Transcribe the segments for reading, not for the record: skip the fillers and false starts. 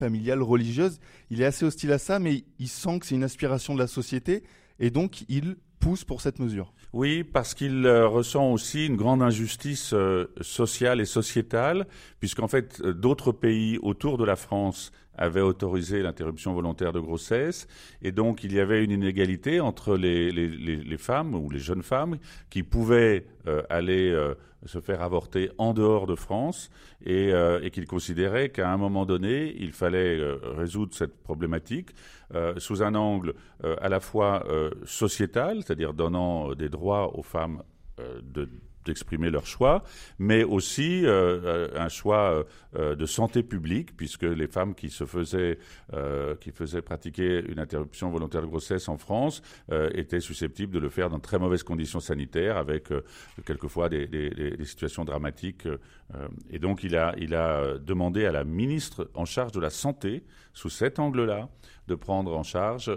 familiale, religieuse. Il est assez hostile à ça, mais il sent que c'est une aspiration de la société et donc il pousse pour cette mesure. Oui, parce qu'il ressent aussi une grande injustice sociale et sociétale, puisqu'en fait, d'autres pays autour de la France avaient autorisé l'interruption volontaire de grossesse, et donc il y avait une inégalité entre les femmes ou les jeunes femmes qui pouvaient aller se faire avorter en dehors de France, et qu'il considérait qu'à un moment donné, il fallait résoudre cette problématique sous un angle à la fois sociétal, c'est-à-dire donnant des droits aux femmes d'exprimer leur choix, mais aussi un choix de santé publique, puisque les femmes qui faisaient pratiquer une interruption volontaire de grossesse en France étaient susceptibles de le faire dans de très mauvaises conditions sanitaires, avec quelquefois des situations dramatiques. Et donc il a demandé à la ministre en charge de la santé, sous cet angle-là, de prendre en charge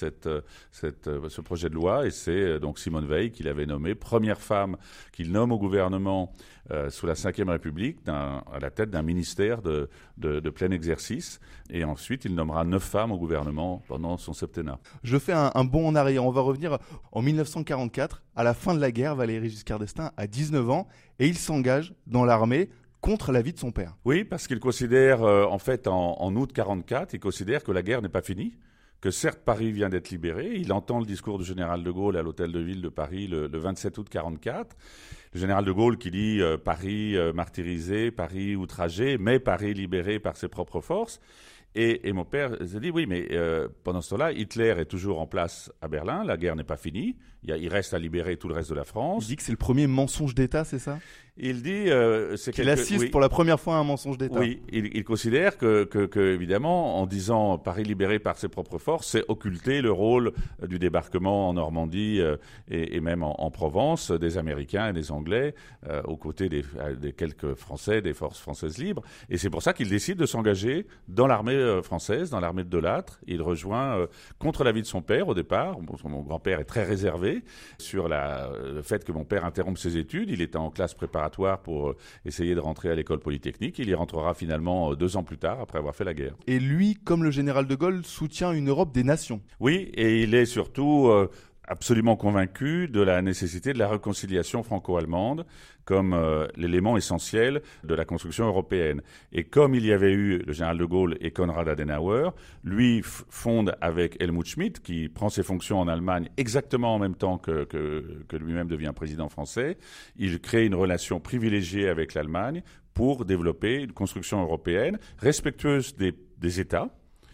ce projet de loi, et c'est donc Simone Veil qu'il avait nommée première femme qu'il nomme au gouvernement sous la Ve République à la tête d'un ministère de plein exercice, et ensuite il nommera 9 femmes au gouvernement pendant son septennat. Je fais un bond en arrière, on va revenir en 1944, à la fin de la guerre. Valéry Giscard d'Estaing a 19 ans et il s'engage dans l'armée contre l'avis de son père. Oui, parce qu'il considère, en fait, en août 1944, il considère que la guerre n'est pas finie, que certes Paris vient d'être libéré. Il entend le discours du général de Gaulle à l'hôtel de ville de Paris le 27 août 1944. Le général de Gaulle qui dit Paris martyrisé, Paris outragé, mais Paris libéré par ses propres forces. Et mon père s'est dit, oui, mais pendant ce temps-là, Hitler est toujours en place à Berlin, la guerre n'est pas finie, il reste à libérer tout le reste de la France. Il dit que c'est le premier mensonge d'État, c'est ça ? Il dit... qu'il assiste pour la première fois à un mensonge d'État. Oui, il considère que évidemment, en disant Paris libéré par ses propres forces, c'est occulter le rôle du débarquement en Normandie et même en Provence, des Américains et des Anglais, aux côtés des quelques Français, des forces françaises libres. Et c'est pour ça qu'il décide de s'engager dans l'armée française, dans l'armée de Delattre. Il rejoint, contre l'avis de son père au départ, mon grand-père est très réservé sur le fait que mon père interrompe ses études. Il était en classe préparatoire pour essayer de rentrer à l'école polytechnique. Il y rentrera finalement 2 ans plus tard, après avoir fait la guerre. Et lui, comme le général de Gaulle, soutient une Europe des nations. Oui, et il est surtout absolument convaincu de la nécessité de la réconciliation franco-allemande comme l'élément essentiel de la construction européenne. Et comme il y avait eu le général de Gaulle et Konrad Adenauer, lui fonde avec Helmut Schmidt, qui prend ses fonctions en Allemagne exactement en même temps que lui-même devient président français. Il crée une relation privilégiée avec l'Allemagne pour développer une construction européenne respectueuse des États.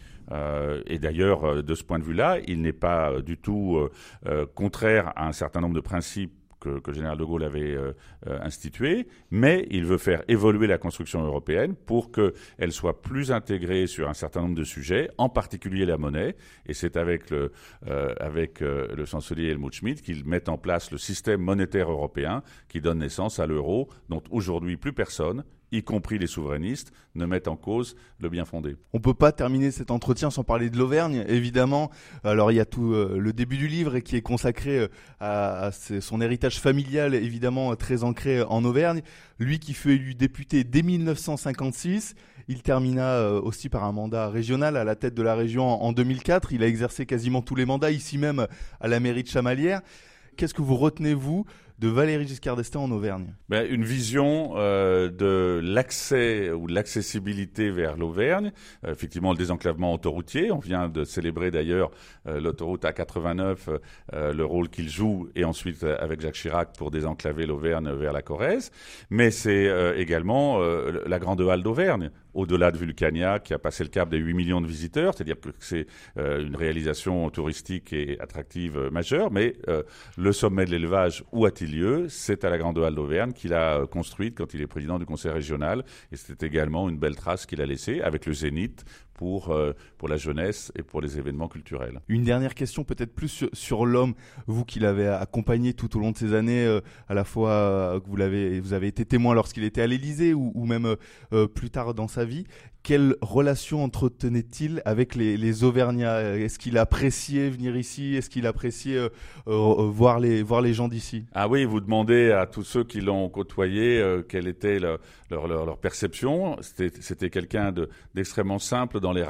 Et d'ailleurs, de ce point de vue-là, il n'est pas du tout contraire à un certain nombre de principes que le général de Gaulle avait institués, mais il veut faire évoluer la construction européenne pour qu'elle soit plus intégrée sur un certain nombre de sujets, en particulier la monnaie. Et c'est avec le chancelier Helmut Schmidt qu'ils mettent en place le système monétaire européen qui donne naissance à l'euro, dont aujourd'hui plus personne, y compris les souverainistes, ne mettent en cause le bien fondé. On ne peut pas terminer cet entretien sans parler de l'Auvergne, évidemment. Alors il y a tout le début du livre qui est consacré à son héritage familial, évidemment très ancré en Auvergne. Lui qui fut élu député dès 1956, il termina aussi par un mandat régional à la tête de la région en 2004. Il a exercé quasiment tous les mandats, ici même à la mairie de Chamalières. Qu'est-ce que vous retenez, vous, de Valéry Giscard d'Estaing en Auvergne ? Une vision de l'accès ou de l'accessibilité vers l'Auvergne. Effectivement, le désenclavement autoroutier. On vient de célébrer d'ailleurs l'autoroute A89, le rôle qu'il joue, et ensuite avec Jacques Chirac pour désenclaver l'Auvergne vers la Corrèze. Mais c'est également la Grande Halle d'Auvergne, au-delà de Vulcania, qui a passé le cap des 8 millions de visiteurs. C'est-à-dire que c'est une réalisation touristique et attractive majeure. Mais le sommet de l'élevage, où a-t-il lieu ? C'est à la Grande Halle d'Auvergne qu'il a construite quand il est président du conseil régional. Et c'était également une belle trace qu'il a laissée avec le Zénith pour la jeunesse et pour les événements culturels. Une dernière question, peut-être plus sur l'homme, vous qui l'avez accompagné tout au long de ces années, à la fois que vous avez été témoin lorsqu'il était à l'Élysée ou même plus tard dans sa vie. quelle relation entretenait-il avec les Auvergnats? Est-ce qu'il appréciait venir ici? Est-ce qu'il appréciait voir les gens d'ici? Ah oui, vous demandez à tous ceux qui l'ont côtoyé quelle était leur perception. C'était quelqu'un d'extrêmement simple dans les